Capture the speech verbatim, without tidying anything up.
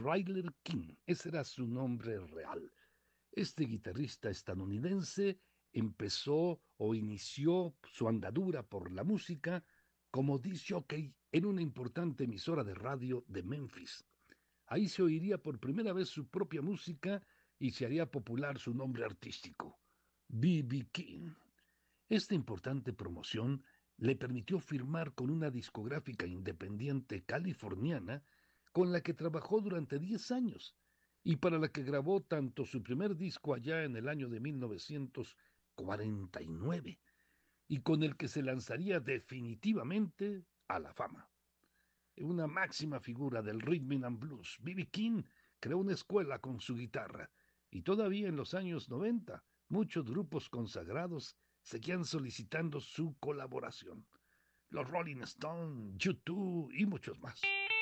Ryler King, ese era su nombre real. Este guitarrista estadounidense empezó o inició su andadura por la música como disc jockey en una importante emisora de radio de Memphis. Ahí se oiría por primera vez su propia música y se haría popular su nombre artístico, B B. King. Esta importante promoción le permitió firmar con una discográfica independiente californiana con la que trabajó durante diez años y para la que grabó tanto su primer disco allá en el año de mil novecientos cuarenta y nueve y con el que se lanzaría definitivamente a la fama. Una máxima figura del rhythm and blues, B B. King creó una escuela con su guitarra y todavía en los años noventa muchos grupos consagrados seguían solicitando su colaboración. Los Rolling Stones, U dos y muchos más.